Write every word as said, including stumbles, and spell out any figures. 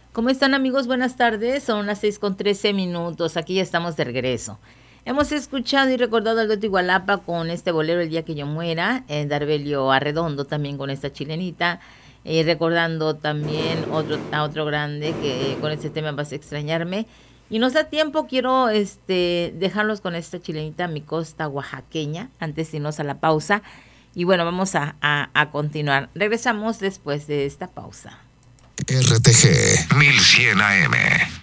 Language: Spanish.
¿Cómo están, amigos? Buenas tardes. Son las seis con trece minutos. Aquí ya estamos de regreso. Hemos escuchado y recordado al Dueto Igualapa con este bolero El día que yo muera, eh, Darbelio Arredondo también con esta chilenita, eh, recordando también otro, a otro grande que eh, con este tema vas a extrañarme. Y nos da tiempo, quiero este dejarlos con esta chilenita, Mi Costa Oaxaqueña, antes de irnos a la pausa. Y bueno, vamos a, a, a continuar. Regresamos después de esta pausa. R T G mil cien A M.